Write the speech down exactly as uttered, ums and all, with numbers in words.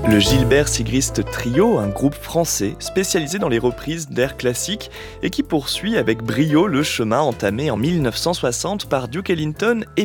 Le Gilbert Sigrist Trio, un groupe français spécialisé dans les reprises d'air classique et qui poursuit avec brio le chemin entamé en mille neuf cent soixante par Duke Ellington et